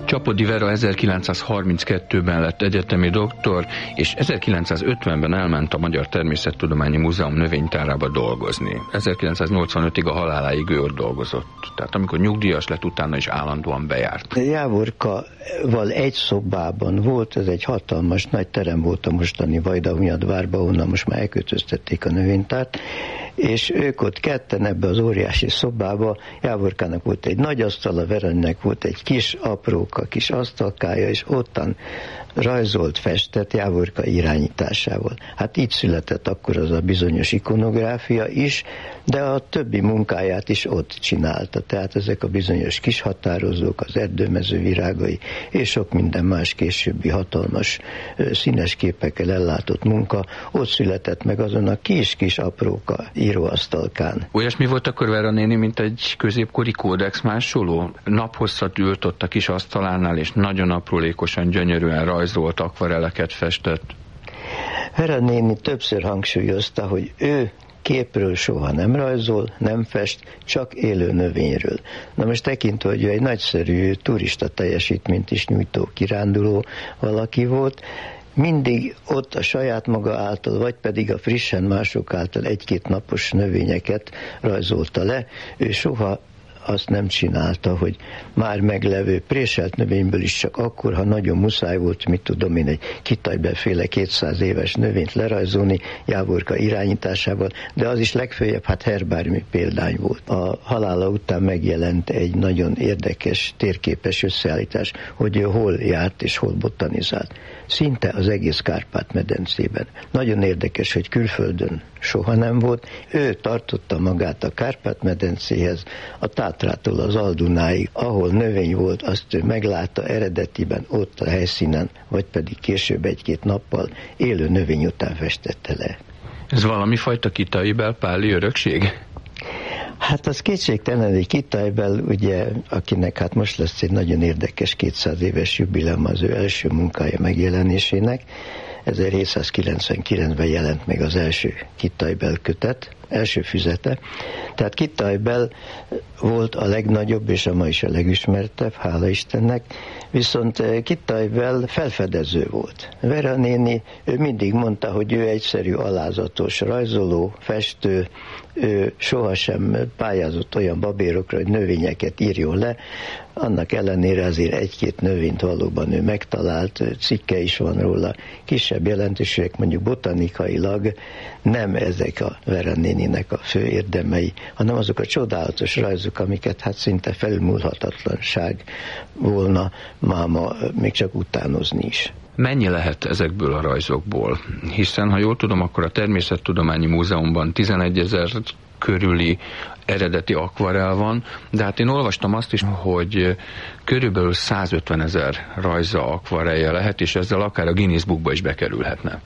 Csapody Vera 1932-ben lett egyetemi doktor, és 1950-ben elment a Magyar Természettudományi Múzeum növénytárába dolgozni. 1985-ig a haláláig ő ott dolgozott. Tehát amikor nyugdíjas lett, utána is állandóan bejárt. Jávorkaval egy szobában volt, ez egy hatalmas nagy terem volt a mostani Vajdahunyadvárban, onnan most már elköltöztették a növénytárt, és ők ott ketten ebbe az óriási szobába, Jávorkának volt egy nagy asztala, Veraninek volt egy kis apróka, kis asztalkája, és ottan rajzolt, festett Jávorka irányításával. Hát így született akkor az a bizonyos ikonográfia is, de a többi munkáját is ott csinálta. Tehát ezek a bizonyos kis határozók, az erdőmező virágai, és sok minden más későbbi hatalmas színes képekkel ellátott munka, ott született meg azon a kis-kis apróka íróasztalkán. Olyasmi volt akkor Vera néni, mint egy középkori kódex másoló? Naphosszat ült ott a kis asztalánál, és nagyon aprólékosan, gyönyörűen rajzolt, akvarelleket festett. Vera néni többször hangsúlyozta, hogy ő képről soha nem rajzol, nem fest, csak élő növényről. Na most tekintve, hogy ő egy nagyszerű turista teljesítményt is nyújtó kiránduló valaki volt, mindig ott a saját maga által, vagy pedig a frissen mások által egy-két napos növényeket rajzolta le. Ő soha azt nem csinálta, hogy már meglevő préselt növényből is csak akkor, ha nagyon muszáj volt, mit tudom én, egy kitajbeféle 200 éves növényt lerajzolni Jávorka irányításával, de az is legfőjebb, hát herbáriumi példány volt. A halála után megjelent egy nagyon érdekes térképes összeállítás, hogy ő hol járt és hol botanizált. Szinte az egész Kárpát-medencében. Nagyon érdekes, hogy külföldön soha nem volt. Ő tartotta magát a Kárpát-medencéhez, a Tátrától az Aldunáig, ahol növény volt, azt ő meglátta eredetiben ott a helyszínen, vagy pedig később egy-két nappal élő növény után festette le. Ez valami fajta kitai-belpáli örökség? Hát az kétségtelen, egy Kitajbel, ugye, akinek hát most lesz egy nagyon érdekes 200 éves jubileum az ő első munkája megjelenésének. 1799-ben jelent meg az első Kitajbel kötet, első füzete. Tehát Kitajbel volt a legnagyobb, és a ma is a legismertebb, hála Istennek, viszont Kitajbel felfedező volt. Vera néni, ő mindig mondta, hogy ő egyszerű, alázatos rajzoló, festő, ő sohasem pályázott olyan babérokra, hogy növényeket írjon le, annak ellenére azért egy-két növényt valóban ő megtalált, cikke is van róla, kisebb jelentőségek, mondjuk botanikailag nem ezek a Vera néninek a fő érdemei, hanem azok a csodálatos rajzok, amiket hát szinte felülmúlhatatlanság volna máma még csak utánozni is. Mennyi lehet ezekből a rajzokból? Hiszen, ha jól tudom, akkor a Természettudományi Múzeumban 11 000 körüli eredeti akvarell van, de hát én olvastam azt is, hogy körülbelül 150 000 rajza, akvarellje lehet, és ezzel akár a Guinness Bookba is bekerülhetne.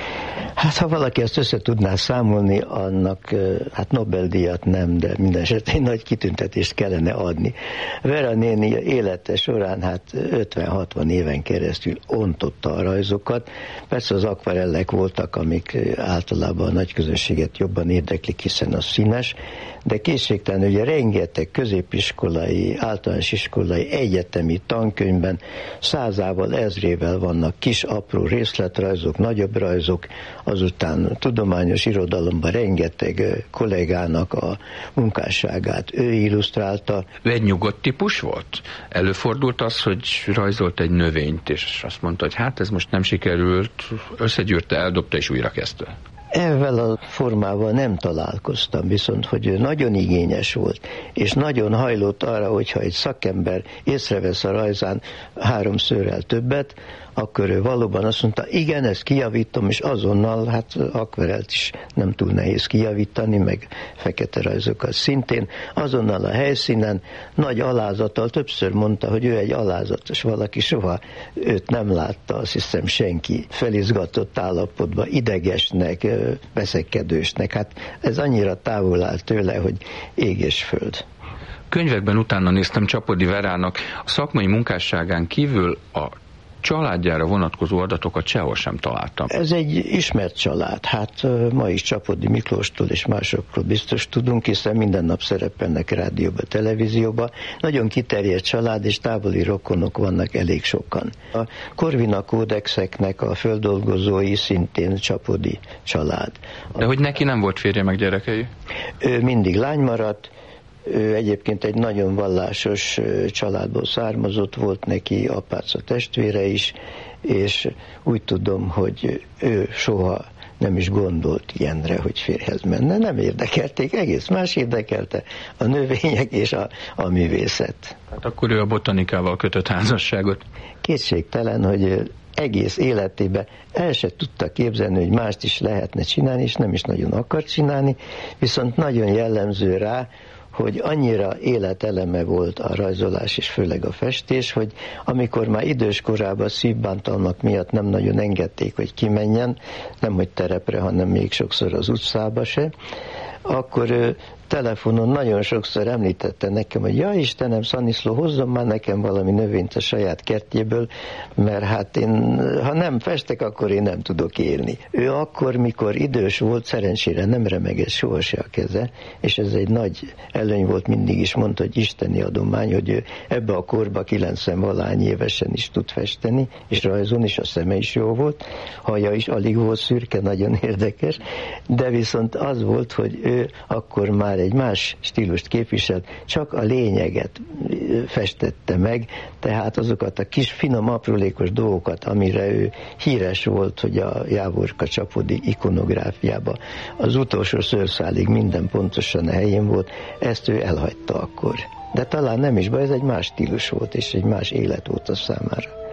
Hát ha valaki ezt össze tudná számolni, annak hát Nobel-díjat nem, de minden esetben egy nagy kitüntetést kellene adni. Vera néni élete során hát 50-60 éven keresztül ontotta a rajzokat. Persze az akvarellek voltak, amik általában a nagy közönséget jobban érdeklik, hiszen az színes, de készségtelen, ugye rengeteg középiskolai, általános iskolai, egyetemi tankönyvben 100-ával, 1000-ével vannak kis apró részletrajzok, nagyobb rajzok, azután tudományos irodalomban rengeteg kollégának a munkásságát ő illusztrálta. Ő egy nyugodt típus volt? Előfordult az, hogy rajzolt egy növényt, és azt mondta, hogy hát ez most nem sikerült, összegyűrte, eldobta és újra kezdte. Ezzel a formával nem találkoztam, viszont hogy ő nagyon igényes volt, és nagyon hajlott arra, hogyha egy szakember észrevesz a rajzán 3 szőrrel többet, akkor ő valóban azt mondta, igen, ezt kijavítom, és azonnal, hát akvarelt is nem túl nehéz kijavítani, meg fekete rajzokat szintén, azonnal a helyszínen, nagy alázattal, többször mondta, hogy ő egy alázatos valaki, soha őt nem látta, azt hiszem senki felizgatott állapotban, idegesnek, veszekedősnek, hát ez annyira távol áll tőle, hogy ég és föld. Könyvekben utána néztem Csapody Verának, a szakmai munkásságán kívül a családjára vonatkozó adatokat sehol sem találtam. Ez egy ismert család. Hát ma is Csapody Miklóstól és másokról biztos tudunk, hiszen minden nap szerepelnek rádióba, televízióba. Nagyon kiterjedt család, és távoli rokonok vannak elég sokan. A Corvina kódexeknek a földolgozói szintén Csapody család. De hogy neki nem volt férje meg gyerekei? Ő mindig lány maradt. Ő egyébként egy nagyon vallásos családból származott, volt neki apáca testvére is, és úgy tudom, hogy ő soha nem is gondolt ilyenre, hogy férjhez menne. Nem érdekelték, egész más érdekelte a növények és a művészet. Hát akkor ő a botanikával kötött házasságot. Kétségtelen, hogy egész életében el se tudta képzelni, hogy mást is lehetne csinálni, és nem is nagyon akar csinálni, viszont nagyon jellemző rá, hogy annyira életeleme volt a rajzolás és főleg a festés, hogy amikor már idős korában szívbántalmak miatt nem nagyon engedték, hogy kimenjen, nem hogy terepre, hanem még sokszor az utcába se, akkor ő telefonon nagyon sokszor említette nekem, hogy ja Istenem, Szaniszló, hozzon már nekem valami növényt a saját kertjéből, mert hát én, ha nem festek, akkor én nem tudok élni. Ő akkor, mikor idős volt, szerencsére nem remegett soha se a keze, és ez egy nagy előny volt, mindig is mondta, hogy isteni adomány, hogy ő ebbe a korba 90-valány évesen is tud festeni, és rajzolni, és a szeme is jó volt, haja is alig volt szürke, nagyon érdekes, de viszont az volt, hogy ő akkor már egy más stílust képviselt, csak a lényeget festette meg, tehát azokat a kis finom aprólékos dolgokat, amire ő híres volt, hogy a Jávorka Csapody ikonográfiában az utolsó szőrszálig minden pontosan a helyén volt, ezt ő elhagyta akkor. De talán nem is baj, ez egy más stílus volt, és egy más élet volt a számára.